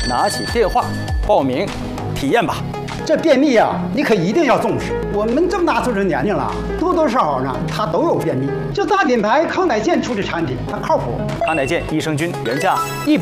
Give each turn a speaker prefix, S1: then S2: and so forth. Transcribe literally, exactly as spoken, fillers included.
S1: 拿起电话报名体验吧。
S2: 这便秘呀、啊，你可一定要重视。我们这么大岁数年龄了，多多少少呢，他都有便秘。这大品牌康乃健出的产品，它靠谱。
S1: 康乃健益生菌原价一